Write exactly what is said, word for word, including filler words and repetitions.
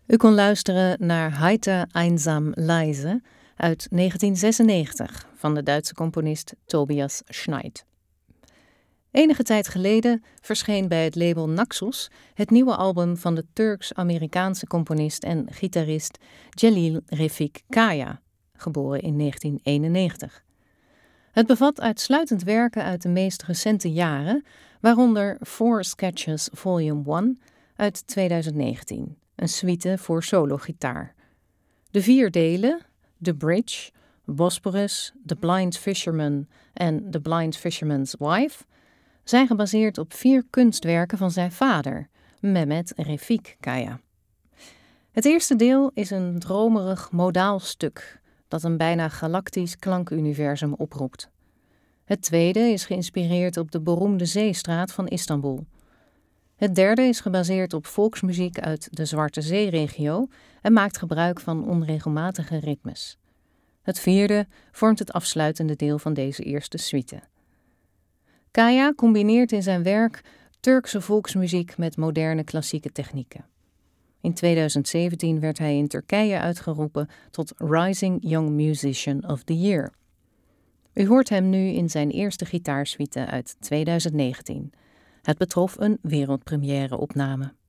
U kon luisteren naar Heiter einsam leise uit negentien zesennegentig van de Duitse componist Tobias Schneid. Enige tijd geleden verscheen bij het label Naxos het nieuwe album van de Turks-Amerikaanse componist en gitarist Celil Refik Kaya, geboren in negentien eenennegentig. Het bevat uitsluitend werken uit de meest recente jaren, waaronder Four Sketches Volume één uit tweeduizend negentien, een suite voor sologitaar. De vier delen, The Bridge, Bosporus, The Blind Fisherman en The Blind Fisherman's Wife, zijn gebaseerd op vier kunstwerken van zijn vader, Mehmet Refik Kaya. Het eerste deel is een dromerig modaal stuk dat een bijna galactisch klankuniversum oproept. Het tweede is geïnspireerd op de beroemde zeestraat van Istanbul. Het derde is gebaseerd op volksmuziek uit de Zwarte Zee-regio en maakt gebruik van onregelmatige ritmes. Het vierde vormt het afsluitende deel van deze eerste suite. Kaya combineert in zijn werk Turkse volksmuziek met moderne klassieke technieken. In tweeduizend zeventien werd hij in Turkije uitgeroepen tot Rising Young Musician of the Year. U hoort hem nu in zijn eerste gitaarsuite uit tweeduizend negentien. Het betrof een wereldpremière opname.